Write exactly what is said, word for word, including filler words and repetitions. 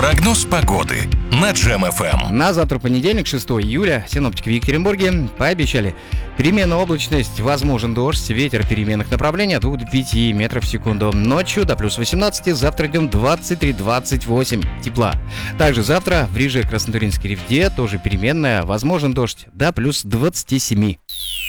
Прогноз погоды на Джем эф эм. На завтра, понедельник, шестого июля, синоптики в Екатеринбурге пообещали переменная облачность, возможен дождь, ветер переменных направлений от двух до пяти метров в секунду. Ночью до плюс восемнадцати, завтра днем двадцать три двадцать восемь тепла. Также завтра в Риже, Краснотуринской Ревде тоже переменная, возможен дождь до плюс двадцати семи.